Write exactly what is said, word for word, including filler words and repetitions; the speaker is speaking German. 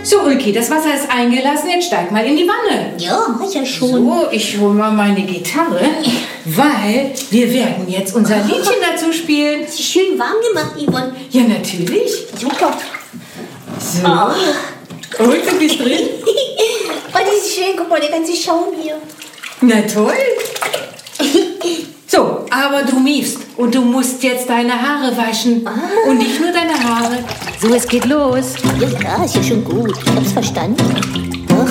So, Ulki, das Wasser ist eingelassen, jetzt steig mal in die Wanne. Ja, mach ich ja schon. So, ich hol mal meine Gitarre, weil wir werden jetzt unser Liedchen dazu spielen. Ist schön warm gemacht, Yvonne. Ja, natürlich. Super. So. Oh. Und du bist drin? Oh, das ist schön. Guck mal, der ganze Schaum hier. Na toll. So, aber du miefst und du musst jetzt deine Haare waschen. Ah. Und nicht nur deine Haare. So, es geht los. Ja, ja, ist ja schon gut. Ich hab's verstanden.